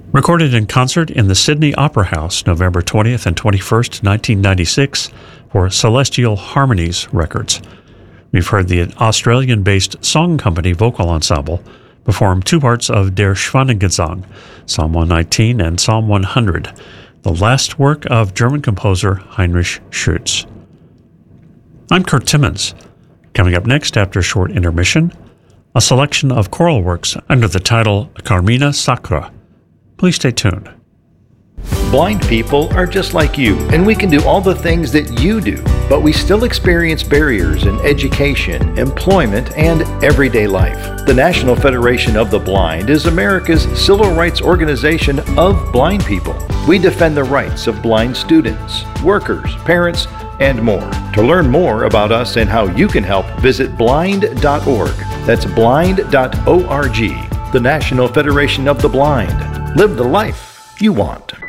Recorded in concert in the Sydney Opera House, November 20th and 21st, 1996, for Celestial Harmonies Records. We've heard the Australian-based Song Company Vocal Ensemble perform two parts of Der Schwanengesang, Psalm 119 and Psalm 100, the last work of German composer Heinrich Schütz. I'm Kurt Timmons. Coming up next after a short intermission, a selection of choral works under the title Carmina Sacra. Please stay tuned. Blind people are just like you, and we can do all the things that you do, but we still experience barriers in education, employment, and everyday life. The National Federation of the Blind is America's civil rights organization of blind people. We defend the rights of blind students, workers, parents, and more. To learn more about us and how you can help, visit blind.org. That's blind.org. The National Federation of the Blind. Live the life you want.